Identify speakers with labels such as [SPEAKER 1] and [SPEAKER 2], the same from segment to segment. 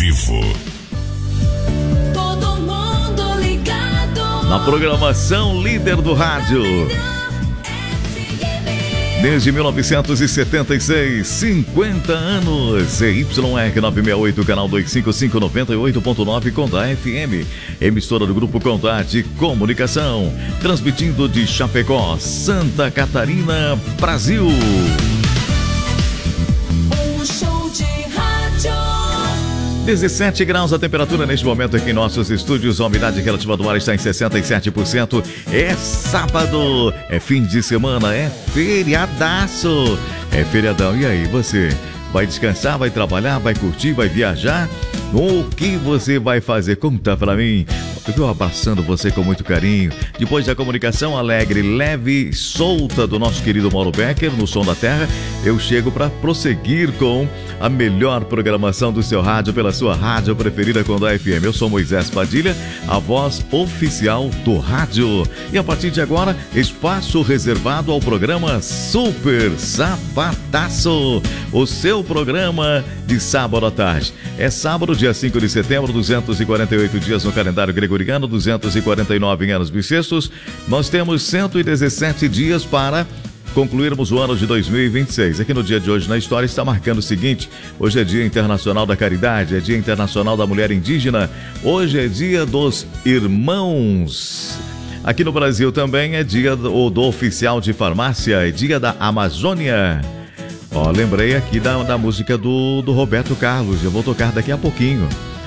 [SPEAKER 1] vivo.
[SPEAKER 2] Todo mundo ligado.
[SPEAKER 3] Na programação líder do rádio. Desde 1976, 50 anos. CYR 968, canal 255, 98.9 Condá FM. Emissora do Grupo Condá de Comunicação. Transmitindo de Chapecó, Santa Catarina, Brasil. 17 graus a temperatura neste momento aqui em nossos estúdios. A umidade relativa do ar está em 67%. É sábado, é fim de semana, é feriadaço. É feriadão. E aí, você vai descansar, vai trabalhar, vai curtir, vai viajar? O que você vai fazer? Conta pra mim. Eu abraçando você com muito carinho. Depois da comunicação alegre, leve e solta do nosso querido Mauro Becker no Som da Terra, eu chego para prosseguir com a melhor programação do seu rádio pela sua rádio preferida Condá FM. Eu sou Moisés Padilha, a voz oficial do rádio. E a partir de agora, espaço reservado ao programa Super Sabadaço, o seu programa de sábado à tarde. É sábado, dia 5 de setembro, 248 dias no calendário gregoriano, 249 em anos bissextos. Nós temos 117 dias para concluirmos o ano de 2026. Aqui no dia de hoje na história está marcando o seguinte: hoje é Dia Internacional da Caridade, é Dia Internacional da Mulher Indígena, hoje é Dia dos Irmãos. Aqui no Brasil também é Dia do Oficial de Farmácia, é Dia da Amazônia. Lembrei aqui da música do Roberto Carlos, eu vou tocar daqui a pouquinho.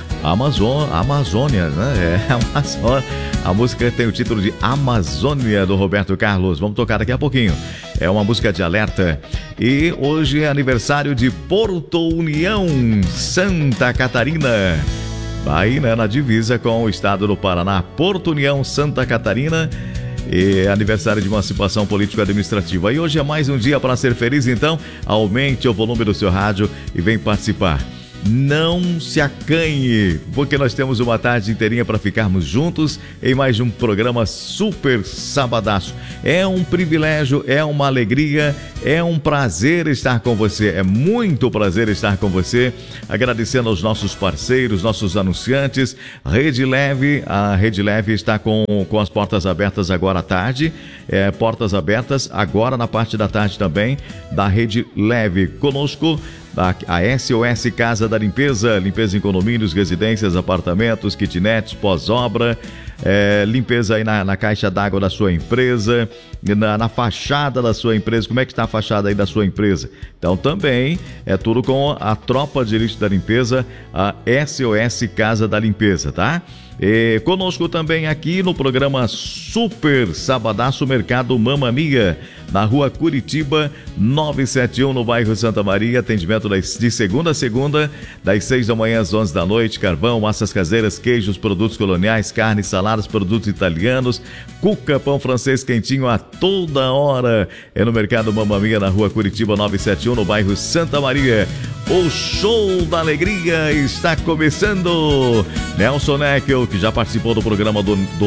[SPEAKER 3] Amazônia, né? A música tem o título de Amazônia, do Roberto Carlos. Vamos tocar daqui a pouquinho. É uma música de alerta. E hoje é aniversário de Porto União, Santa Catarina. Aí, né, na divisa com o estado do Paraná. Porto União, Santa Catarina. E aniversário de emancipação político-administrativa. E hoje é mais um dia para ser feliz, então aumente o volume do seu rádio e vem participar. Não se acanhe, porque nós temos uma tarde inteirinha para ficarmos juntos em mais um programa Super Sabadaço. É um privilégio, é uma alegria, é um prazer estar com você, é muito prazer estar com você. Agradecendo aos nossos parceiros, nossos anunciantes. Rede Leve, a Rede Leve está com as portas abertas agora à tarde. Portas abertas agora na parte da tarde também da Rede Leve. Conosco a SOS Casa da Limpeza, limpeza em condomínios, residências, apartamentos, kitnets, pós-obra, limpeza aí na caixa d'água da sua empresa, na fachada da sua empresa. Como é que está a fachada aí da sua empresa? Então também é tudo com a tropa de elite da limpeza, a SOS Casa da Limpeza, tá? E conosco também aqui no programa Super Sabadaço, Mercado Mamma Mia, na rua Curitiba 971, no bairro Santa Maria. Atendimento de segunda a segunda, das 6 da manhã às 11 da noite. Carvão, massas caseiras, queijos, produtos coloniais, carnes, saladas, produtos italianos, cuca, pão francês quentinho a toda hora. É no Mercado Mamma Mia, na rua Curitiba 971, no bairro Santa Maria. O show da alegria está começando. Nelson Neckel, que já participou do programa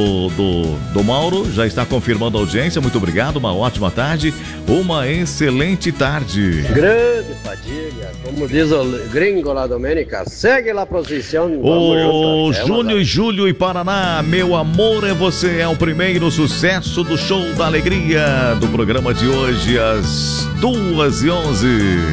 [SPEAKER 3] do Mauro, já está confirmando a audiência. Muito obrigado, uma ótima tarde, uma excelente tarde.
[SPEAKER 4] Grande Padilha, como diz o gringo lá Domênica, segue lá a procissão.
[SPEAKER 3] Ô, Júlio e Paraná, meu amor é você, é o primeiro sucesso do show da alegria do programa de hoje, às 2h11.